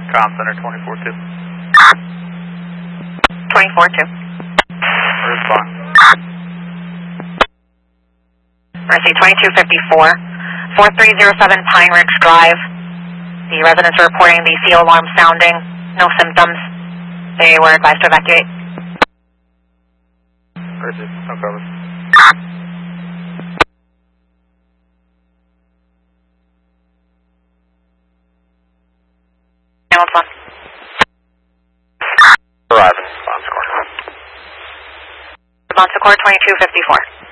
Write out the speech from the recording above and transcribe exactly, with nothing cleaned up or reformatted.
Com Center twenty-four two. twenty-four two. Respond. Mercy twenty-two fifty-four. four three zero seven Pine Ridge Drive. The residents are reporting the C O alarm sounding. No symptoms. They were advised to evacuate. Mercy, no cover. Hamilton. Arriving, response core. Response to core twenty-two fifty-four.